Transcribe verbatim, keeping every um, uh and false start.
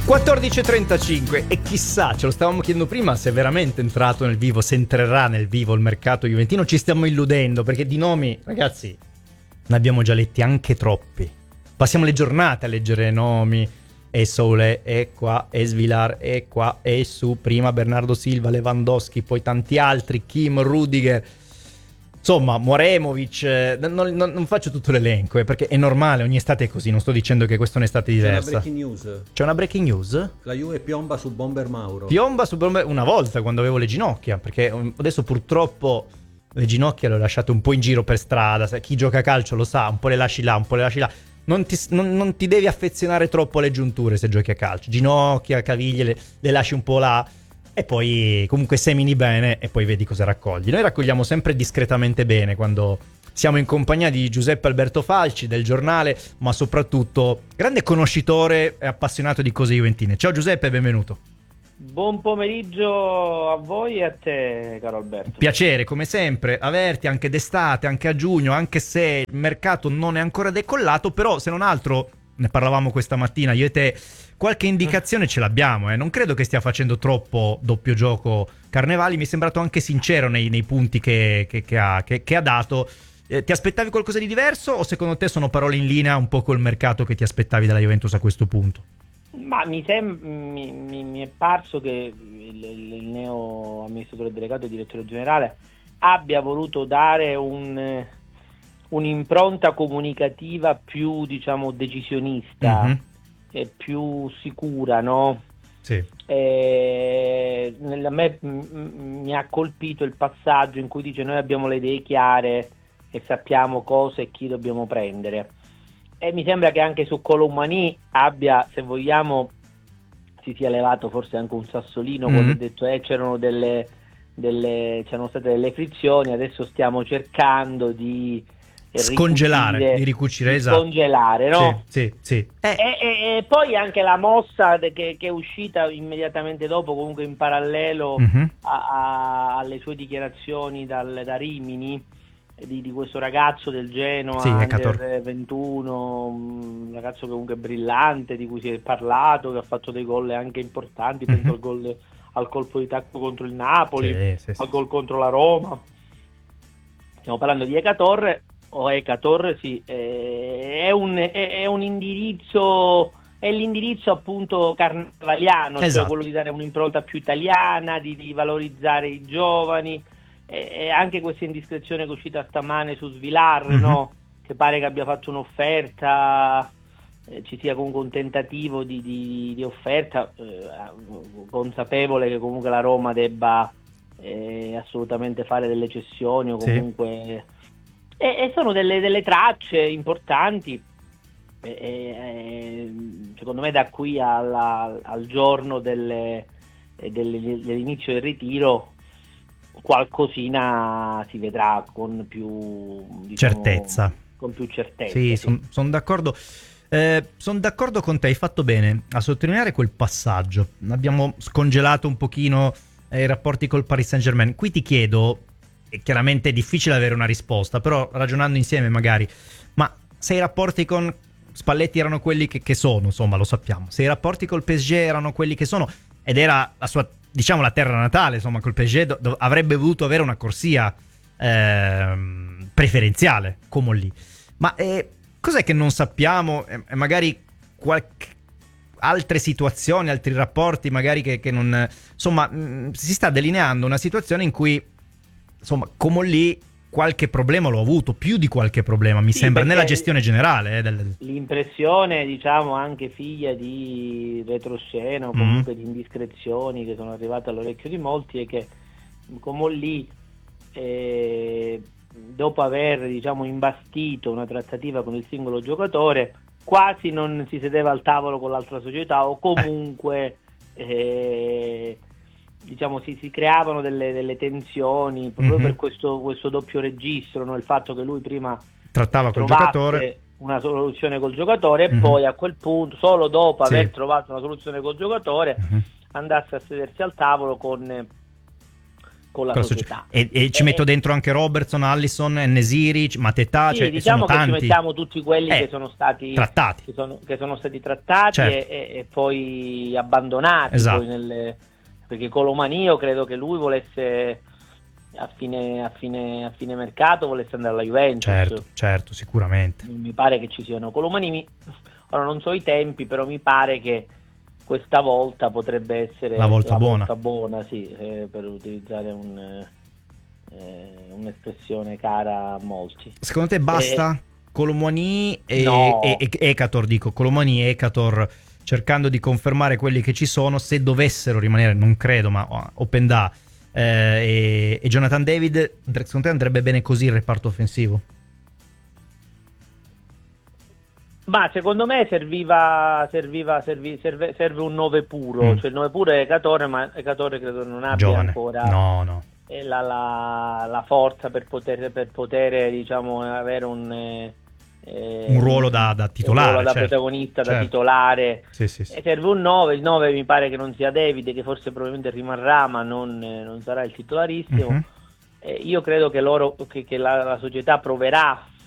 quattordici e trentacinque e chissà, ce lo stavamo chiedendo prima, se è veramente entrato nel vivo, se entrerà nel vivo il mercato juventino. Ci stiamo illudendo perché di nomi, ragazzi, ne abbiamo già letti anche troppi. Passiamo le giornate a leggere nomi. E Soule, e qua, e Svilar, e qua, e su. Prima Bernardo Silva, Lewandowski, poi tanti altri, Kim, Rudiger. Insomma, Moremovic, eh, non, non, non faccio tutto l'elenco, eh, perché è normale, ogni estate è così, non sto dicendo che questa è un'estate diversa. C'è una breaking news. C'è una breaking news? La Juve piomba su Bomber Mauro. Piomba su Bomber una volta, quando avevo le ginocchia, perché adesso purtroppo le ginocchia le ho lasciate un po' in giro per strada. Chi gioca a calcio lo sa, un po' le lasci là, un po' le lasci là. Non ti, non, non ti devi affezionare troppo alle giunture se giochi a calcio. Ginocchia, caviglie, le, le lasci un po' là. E poi comunque semini bene e poi vedi cosa raccogli. Noi raccogliamo sempre discretamente bene quando siamo in compagnia di Giuseppe Alberto Falci del Giornale, ma soprattutto grande conoscitore e appassionato di cose juventine. Ciao Giuseppe, benvenuto. Buon pomeriggio a voi e a te, caro Alberto. Piacere come sempre averti anche d'estate, anche a giugno, anche se il mercato non è ancora decollato, però se non altro, ne parlavamo questa mattina io e te, qualche indicazione ce l'abbiamo, eh. Non credo che stia facendo troppo doppio gioco Carnevali, mi è sembrato anche sincero nei, nei punti che, che, che, ha, che, che ha dato. Eh, ti aspettavi qualcosa di diverso o secondo te sono parole in linea un po' col mercato che ti aspettavi dalla Juventus a questo punto? Ma mi, sem- mi, mi, mi è parso che il, il neo amministratore delegato e direttore generale abbia voluto dare un, un'impronta comunicativa più, diciamo, decisionista. Mm-hmm. È più sicura, no? Sì. E, a me m- mi ha colpito il passaggio in cui dice: noi abbiamo le idee chiare e sappiamo cosa e chi dobbiamo prendere. E mi sembra che anche su Colomani abbia, se vogliamo, si sia levato forse anche un sassolino, mm. quando ha detto eh c'erano delle, delle c'erano state delle frizioni, adesso stiamo cercando di scongelare, di ricucire, esatto. Scongelare, no? Sì, sì, sì. Eh. E, e, e poi anche la mossa de, che, che è uscita immediatamente dopo, comunque in parallelo mm-hmm. a, a, alle sue dichiarazioni dal, da Rimini, di, di questo ragazzo del Genoa, sì, under ventuno, un ragazzo comunque brillante, di cui si è parlato, che ha fatto dei gol anche importanti, mm-hmm. penso al gol, al colpo di tacco contro il Napoli, sì, sì, al gol sì. contro la Roma. Stiamo parlando di Ecatorre. O Ecator, sì, eh, è, un, è, è un indirizzo, è l'indirizzo appunto carnevaliano, esatto. Cioè quello di dare un'impronta più italiana, di, di valorizzare i giovani, e, e anche questa indiscrezione che è uscita stamane su Svilar, mm-hmm. no? Che pare che abbia fatto un'offerta, eh, ci sia comunque un tentativo di, di, di offerta, eh, consapevole che comunque la Roma debba eh, assolutamente fare delle cessioni o comunque... Sì. E, e sono delle, delle tracce importanti, e, e, secondo me da qui alla, al giorno delle, delle, dell'inizio del ritiro qualcosina si vedrà con più, diciamo, certezza. Con più certezza. Sì, sì. sono son d'accordo. Eh, sono d'accordo con te, hai fatto bene a sottolineare quel passaggio. Abbiamo scongelato un pochino eh, i rapporti col Paris Saint-Germain. Qui ti chiedo, è chiaramente difficile avere una risposta, però ragionando insieme magari, ma se i rapporti con Spalletti erano quelli che, che sono, insomma lo sappiamo, se i rapporti col P S G erano quelli che sono, ed era la sua, diciamo, la terra natale, insomma col P S G do, do, avrebbe voluto avere una corsia eh, preferenziale come lì, ma eh, cos'è che non sappiamo, e eh, magari qualche altre situazioni, altri rapporti magari che, che non, insomma mh, si sta delineando una situazione in cui insomma, come lì qualche problema l'ho avuto, più di qualche problema, mi sì, sembra, nella gestione generale. Eh, del... L'impressione, diciamo, anche figlia di retroscena o comunque mm. di indiscrezioni che sono arrivate all'orecchio di molti, è che come lì, eh, dopo aver, diciamo, imbastito una trattativa con il singolo giocatore, quasi non si sedeva al tavolo con l'altra società o comunque... Eh. Eh, diciamo si, si creavano delle, delle tensioni proprio mm-hmm. per questo, questo doppio registro, no? Il fatto che lui prima trattava col giocatore, una soluzione col giocatore mm-hmm. e poi a quel punto, solo dopo sì. aver trovato una soluzione col giocatore, mm-hmm. andasse a sedersi al tavolo con, con la Con società. E, e ci e, metto dentro anche Robertson, Allison, Nesiri, Mateta, sì, cioè, diciamo sono che tanti. ci mettiamo tutti quelli eh, che sono stati trattati, che sono, che sono stati trattati certo. e, e poi abbandonati, esatto. poi nelle, perché Colomani io credo che lui volesse a fine, a fine, a fine mercato volesse andare alla Juventus. Certo, certo, sicuramente. Mi pare che ci siano Colomani, mi, ora non so i tempi, però mi pare che questa volta potrebbe essere la volta la buona, volta buona sì, eh, per utilizzare un, eh, un'espressione cara a molti. Secondo te basta? Eh, Colomani e, no. e, e Ekator, dico Colomani e Ekator, cercando di confermare quelli che ci sono, se dovessero rimanere, non credo, ma Openda eh, e, e Jonathan David, secondo te andrebbe bene così il reparto offensivo? Ma secondo me serviva, serviva servi, serve, serve un nove puro, mm. cioè il nove puro è Ecatore, ma Ecatore credo non abbia Giovane. ancora no, no. La, la, la forza per poter, per poter diciamo, avere un, eh, un ruolo da, da titolare, un ruolo da certo. protagonista, certo. da titolare. Sì, sì, sì. E serve un nove, il nove mi pare che non sia David, che forse probabilmente rimarrà, ma non, non sarà il titolarissimo. Mm-hmm. Eh, io credo che loro che, che la, la società proverà